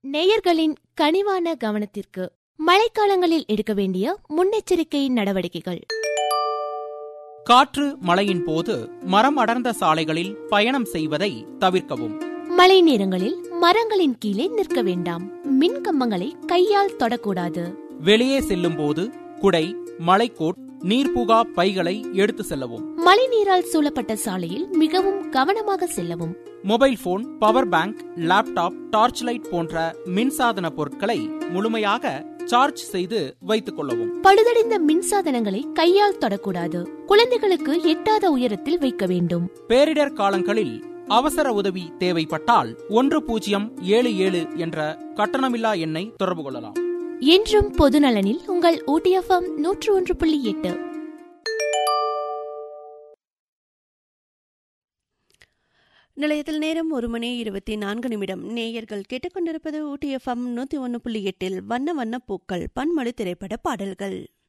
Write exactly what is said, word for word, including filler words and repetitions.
நேயர்களின் கனிவான கவனத்திற்கு மழைக்காலங்களில் எடுக்க வேண்டிய முன்னெச்சரிக்கை நடவடிக்கைகள். காற்று மழையின் போது மரம் அடர்ந்த சாலைகளில் பயணம் செய்வதை தவிர்க்கவும். மழை நேரங்களில் மரங்களின் கீழே நிற்க வேண்டாம். மின் கம்பங்களை கையால் தொடக்கூடாது. வெளியே செல்லும் போது குடை, மழைக்கோட், நீர்புகா பைகளை எடுத்து செல்லவும். மழை நீரால் சூழப்பட்ட சாலையில் மிகவும் கவனமாக செல்லவும். Mobile phone, power bank, laptop, torch light போன்ற மின்சாதன பொருட்களை முழுமையாக சார்ஜ் செய்து வைத்துக் கொள்ளவும். பழுதடைந்த மின்சாதனங்களை கையால் தொடக்கூடாது. குழந்தைகளுக்கு எட்டாத உயரத்தில் வைக்க வேண்டும். பேரிடர் காலங்களில் அவசர உதவி தேவைப்பட்டால் ஒன்று பூஜ்ஜியம் ஏழு ஏழு என்ற கட்டணமில்லா எண்ணை தொடர்பு கொள்ளலாம். என்றும் பொது நலனில் உங்கள் ஊட்டி எஃப்எம் நூற்று ஒன்று புள்ளி எட்டு. நிலையத்தில் நேரம் ஒரு மணி இருபத்தி நான்கு நிமிடம். நேயர்கள் கேட்டுக்கொண்டிருப்பது ஊட்டி எஃப்எம் நூத்தி ஒன்று புள்ளி எட்டில் வண்ண வண்ண பூக்கள் பன்மொழி திரைப்பட பாடல்கள்.